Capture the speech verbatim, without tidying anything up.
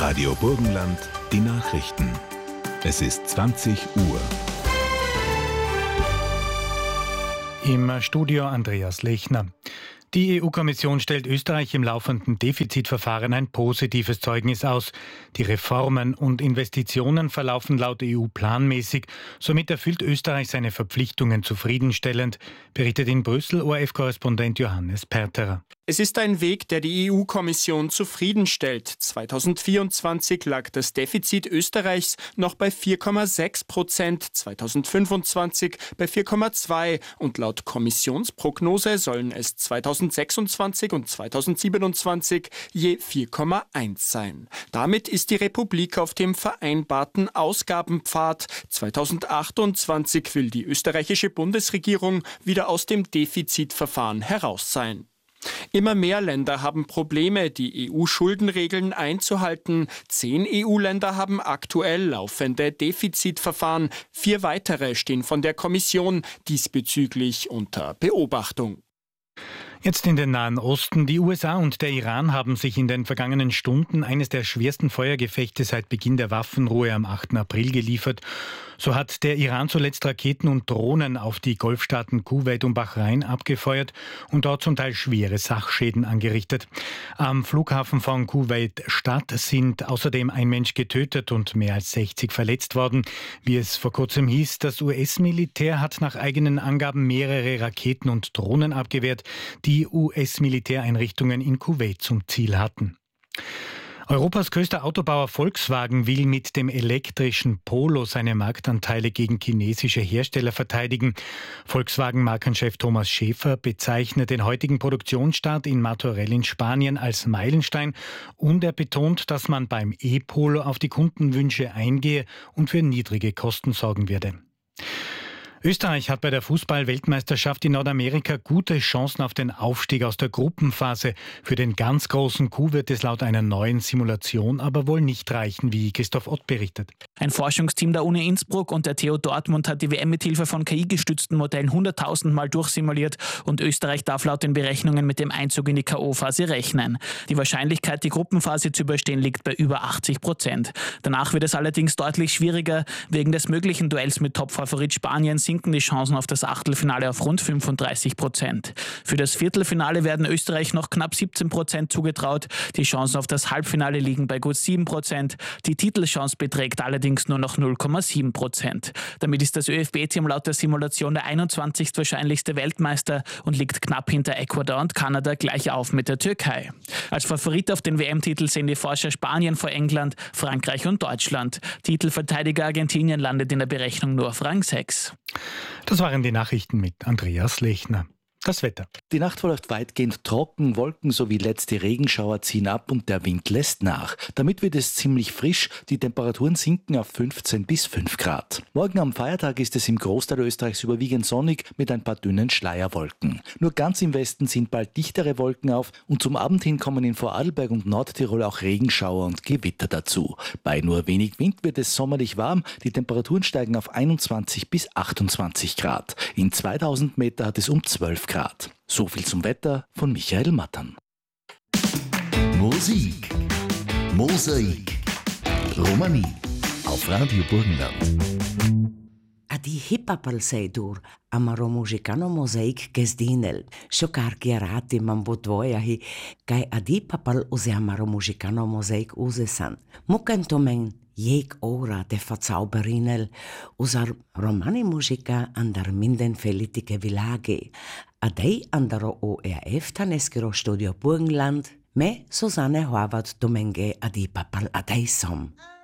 Radio Burgenland, die Nachrichten. Es ist zwanzig Uhr. Im Studio Andreas Lechner. Die E U-Kommission stellt Österreich im laufenden Defizitverfahren ein positives Zeugnis aus. Die Reformen und Investitionen verlaufen laut E U planmäßig. Somit erfüllt Österreich seine Verpflichtungen zufriedenstellend, berichtet in Brüssel O R F-Korrespondent Johannes Perterer. Es ist ein Weg, der die E U-Kommission zufriedenstellt. zweitausendvierundzwanzig lag das Defizit Österreichs noch bei vier Komma sechs Prozent, zweitausendfünfundzwanzig bei vier Komma zwei und laut Kommissionsprognose sollen es zweitausendsechsundzwanzig und zweitausendsiebenundzwanzig je vier Komma eins sein. Damit ist die Republik auf dem vereinbarten Ausgabenpfad. zweitausendachtundzwanzig will die österreichische Bundesregierung wieder aus dem Defizitverfahren heraus sein. Immer mehr Länder haben Probleme, die E U-Schuldenregeln einzuhalten. Zehn E U-Länder haben aktuell laufende Defizitverfahren. Vier weitere stehen von der Kommission diesbezüglich unter Beobachtung. Jetzt in den Nahen Osten. Die U S A und der Iran haben sich in den vergangenen Stunden eines der schwersten Feuergefechte seit Beginn der Waffenruhe am achten April geliefert. So hat der Iran zuletzt Raketen und Drohnen auf die Golfstaaten Kuwait und Bahrain abgefeuert und dort zum Teil schwere Sachschäden angerichtet. Am Flughafen von Kuwait-Stadt sind außerdem ein Mensch getötet und mehr als sechzig verletzt worden. Wie es vor kurzem hieß, das U S-Militär hat nach eigenen Angaben mehrere Raketen und Drohnen abgewehrt, die U S-Militäreinrichtungen in Kuwait zum Ziel hatten. Europas größter Autobauer Volkswagen will mit dem elektrischen Polo seine Marktanteile gegen chinesische Hersteller verteidigen. Volkswagen-Markenchef Thomas Schäfer bezeichnet den heutigen Produktionsstart in Martorell in Spanien als Meilenstein und er betont, dass man beim E-Polo auf die Kundenwünsche eingehe und für niedrige Kosten sorgen werde. Österreich hat bei der Fußball-Weltmeisterschaft in Nordamerika gute Chancen auf den Aufstieg aus der Gruppenphase. Für den ganz großen Coup wird es laut einer neuen Simulation aber wohl nicht reichen, wie Christoph Ott berichtet. Ein Forschungsteam der Uni Innsbruck und der T U Dortmund hat die W M mit Hilfe von K I-gestützten Modellen hunderttausend Mal durchsimuliert und Österreich darf laut den Berechnungen mit dem Einzug in die K O-Phase rechnen. Die Wahrscheinlichkeit, die Gruppenphase zu überstehen, liegt bei über achtzig Prozent. Danach wird es allerdings deutlich schwieriger. Wegen des möglichen Duells mit Topfavorit Spanien sinken die Chancen auf das Achtelfinale auf rund fünfunddreißig Prozent. Für das Viertelfinale werden Österreich noch knapp siebzehn Prozent zugetraut. Die Chancen auf das Halbfinale liegen bei gut sieben Prozent. Die Titelchance beträgt allerdings nur noch null Komma sieben Prozent. Damit ist das ÖFB-Team laut der Simulation der einundzwanzigste wahrscheinlichste Weltmeister und liegt knapp hinter Ecuador und Kanada gleich auf mit der Türkei. Als Favorit auf den W M-Titel sehen die Forscher Spanien vor England, Frankreich und Deutschland. Titelverteidiger Argentinien landet in der Berechnung nur auf Rang sechs. Das waren die Nachrichten mit Andreas Lechner. Das Wetter. Die Nacht verläuft weitgehend trocken, Wolken sowie letzte Regenschauer ziehen ab und der Wind lässt nach. Damit wird es ziemlich frisch, die Temperaturen sinken auf fünfzehn bis fünf Grad. Morgen am Feiertag ist es im Großteil Österreichs überwiegend sonnig mit ein paar dünnen Schleierwolken. Nur ganz im Westen sind bald dichtere Wolken auf und zum Abend hin kommen in Vorarlberg und Nordtirol auch Regenschauer und Gewitter dazu. Bei nur wenig Wind wird es sommerlich warm, die Temperaturen steigen auf einundzwanzig bis achtundzwanzig Grad. In zweitausend Meter hat es um zwölf Grad. So viel zum Wetter von Michael Mattern. Musik. Mosaik. Romani. Auf Radio Burgenland. Adi hip-hopal seidur, amaro muzikano mosaik gesdinel. Shokar chiarati mambo dvojahi, kai adi papal use amaro muzikano mosaik usesan. Mukantomen jeg ora de verzauberinel, usar romani muzika andar minden felitike vilage. Adei andaro O R F Taneskero Studio Burgenland, me Susanne Horvath Domenge adi papal adei som.